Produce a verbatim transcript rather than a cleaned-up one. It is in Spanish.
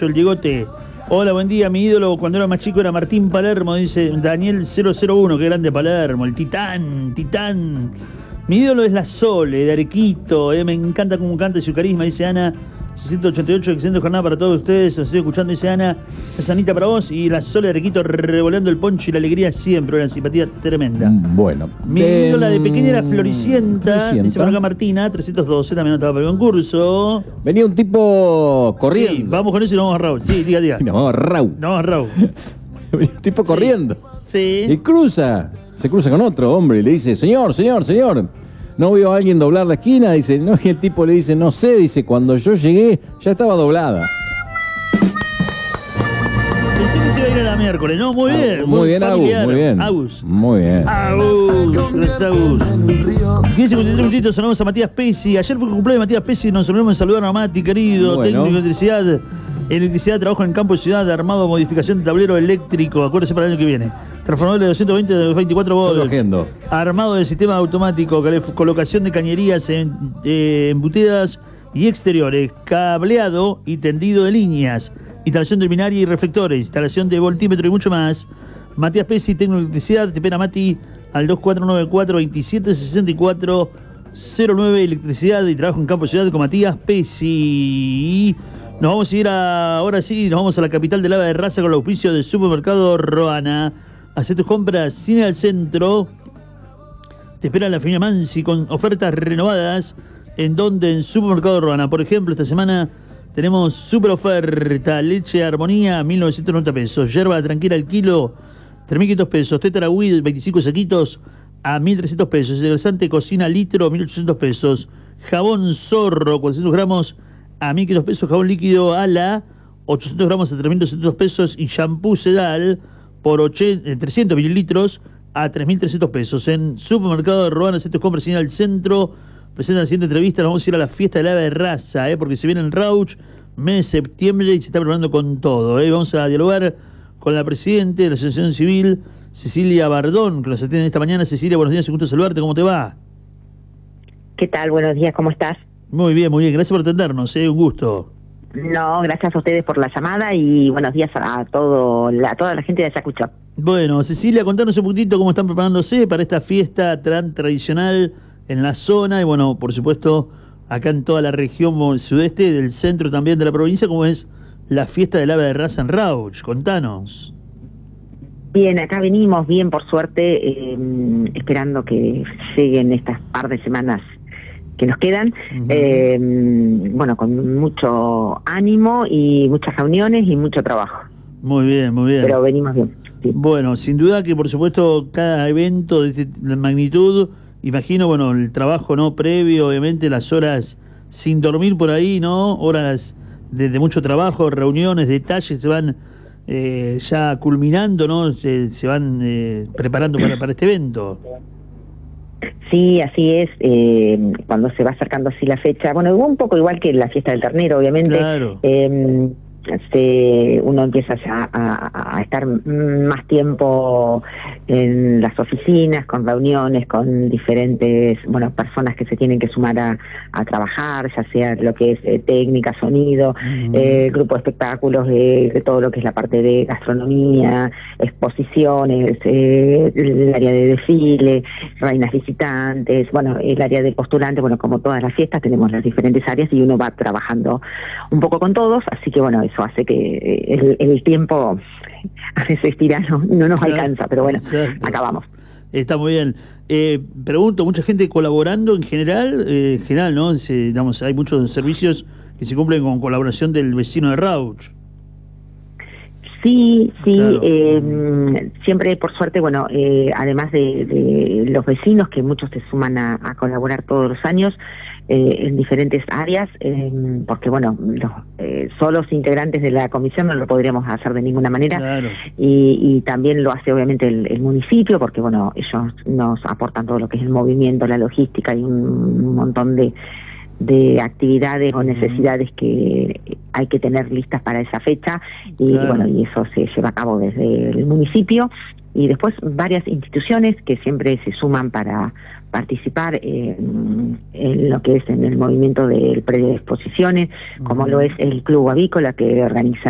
ocho, el Diegote. Hola, buen día, mi ídolo cuando era más chico era Martín Palermo, dice Daniel cero cero uno, qué grande Palermo, el titán, titán. Mi ídolo es la Sole, de Arequito, eh, me encanta cómo canta y su carisma, dice Ana. seiscientos ochenta y ocho, excelente jornada para todos ustedes, os estoy escuchando, dice Ana. Es Anita para vos, y la Sole de Arequito revoleando el poncho y la alegría siempre, una simpatía tremenda. Bueno. Mi eh, ídola de pequeña era Floricienta, Floricienta. dice por acá Martina, trescientos doce, también estaba para el concurso. Venía un tipo corriendo. Sí, vamos con eso y nos vamos a Raúl. Sí, diga, diga. Nos vamos a Raúl. No, a Raúl. Venía un tipo Sí. corriendo. Sí. Y cruza, se cruza con otro hombre y le dice, señor, señor, señor, ¿no vio a alguien doblar la esquina? Dice, no, y el tipo le dice, no sé, dice, cuando yo llegué ya estaba doblada. Pensé que se iba a ir a la miércoles, ¿no? Muy bien. Muy bien, Agus, familiar. muy bien. Agus. Muy bien. Agus, gracias, Agus. diez cincuenta y tres minutitos, sonamos a Matías Pesci. Ayer fue el cumpleaños de Matías Pesci, nos olvidamos de saludar a Mati, querido, Bueno. técnico de electricidad. Electricidad, trabajo en el campo de ciudad, armado, modificación de tablero eléctrico, acuérdese para el año que viene. Transformador de doscientos veinte de veinticuatro Solo volts. agendo. Armado de sistema automático, calef- colocación de cañerías en, eh, embutidas y exteriores, cableado y tendido de líneas, instalación de luminaria y reflectores, instalación de voltímetro y mucho más. Matías Pesci, técnico de electricidad, te pena Mati al dos cuatro nueve cuatro, veintisiete sesenta y cuatro cero nueve, electricidad y trabajo en campo de ciudad con Matías Pesci. Nos vamos a ir a, ahora sí, nos vamos a la capital del Ave de Raza con el auspicio del supermercado Roana. Hacé tus compras sin ir al centro. Te espera la familia Mansi con ofertas renovadas. ¿En donde En Supermercado Roana. Por ejemplo, esta semana tenemos super oferta. Leche Armonía, mil novecientos noventa pesos. Yerba tranquila al kilo, tres mil quinientos pesos. Tétara Weed, veinticinco sequitos a mil trescientos pesos. Desglasante Cocina litro, mil ochocientos pesos. Jabón Zorro, cuatrocientos gramos a mil quinientos pesos. Jabón líquido Ala, ochocientos gramos a tres mil doscientos pesos. Y shampoo Sedal por ochenta, trescientos mililitros a tres mil trescientos pesos. En Supermercado de Roana, hacé tus compras sin ir al centro. Presenta la siguiente entrevista. Nos vamos a ir a la fiesta del Ave de Raza, ¿eh? Porque se viene en Rauch, mes de septiembre, y se está preparando con todo, ¿eh? Vamos a dialogar con la presidenta de la Asociación Civil, Cecilia Bardón, que nos atiende esta mañana. Cecilia, buenos días, un gusto saludarte. ¿Cómo te va? ¿Qué tal? Buenos días, ¿cómo estás? Muy bien, muy bien. Gracias por atendernos, ¿eh? Un gusto. No, gracias a ustedes por la llamada y buenos días a todo a toda la gente de Ayacucho. Bueno, Cecilia, contanos un poquitito cómo están preparándose para esta fiesta tan tradicional en la zona y, bueno, por supuesto, acá en toda la región sudeste, del centro también de la provincia, como es la fiesta del Ave de Raza en Rauch. Contanos. Bien, acá venimos bien, por suerte, eh, esperando que lleguen estas par de semanas que nos quedan, uh-huh. eh, bueno, con mucho ánimo y muchas reuniones y mucho trabajo. Muy bien, muy bien. Pero venimos bien. Sí. Bueno, sin duda que por supuesto cada evento de esta magnitud, imagino, bueno, el trabajo no previo, obviamente las horas sin dormir por ahí, ¿no? Horas de, de mucho trabajo, reuniones, detalles se van eh, ya culminando, ¿no? Se, se van eh, preparando para, para este evento. Sí, así es, eh, cuando se va acercando así la fecha, bueno, un poco igual que la fiesta del ternero, obviamente, claro. eh, se, uno empieza ya a, a estar más tiempo en las oficinas, con reuniones, con diferentes, bueno, personas que se tienen que sumar a, a trabajar, ya sea lo que es eh, técnica, sonido, uh-huh. eh, grupo de espectáculos, eh, de todo lo que es la parte de gastronomía, exposiciones, eh, el área de desfile, reinas visitantes, bueno, el área de postulantes, bueno, como todas las fiestas tenemos las diferentes áreas y uno va trabajando un poco con todos, así que bueno, eso hace que el, el tiempo a veces estira, no, no nos Exacto. alcanza, pero bueno, Exacto. acá vamos. Está muy bien. Eh, pregunto, ¿mucha gente colaborando en general? Eh, en general, ¿no? Se, digamos, hay muchos servicios que se cumplen con colaboración del vecino de Rauch. Sí, sí, Claro. eh, siempre por suerte, bueno, eh, además de, de los vecinos, que muchos se suman a, a colaborar todos los años, eh, en diferentes áreas, eh, porque bueno, los eh, solos integrantes de la comisión no lo podríamos hacer de ninguna manera, Claro. y, y también lo hace obviamente el, el municipio, porque bueno, ellos nos aportan todo lo que es el movimiento, la logística y un, un montón de de actividades o necesidades que hay que tener listas para esa fecha y Claro. bueno, y eso se lleva a cabo desde el municipio y después varias instituciones que siempre se suman para participar en, en lo que es en el movimiento del predio de exposiciones, como Uh-huh. lo es el Club Avícola, que organiza